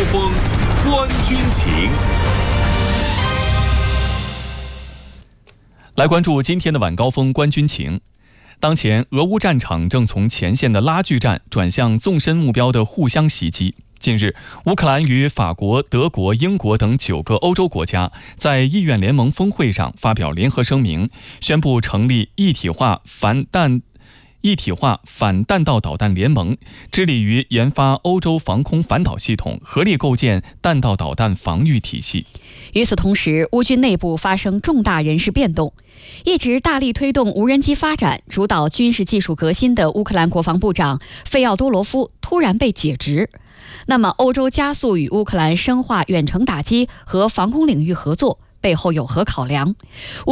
风，观军情。 来关注今天的晚高峰观军情。当前，俄乌战场正从前线的拉锯战转向纵深目标的互相袭击。近日，乌克兰与法国、德国、英国等9个欧洲国家在议院联盟峰会上发表联合声明，宣布成立一体化反弹道导弹联盟，致力于研发欧洲防空反导系统，合力构建弹道导弹防御体系。 与此同时，乌军内部发生重大人事变动，一直大力推动无人机发展、主导军事技术革新的乌克兰国防部长费奥多罗夫突然被解职。那么，欧洲加速与乌克兰深化远程打击和防空领域合作，背后有何考量？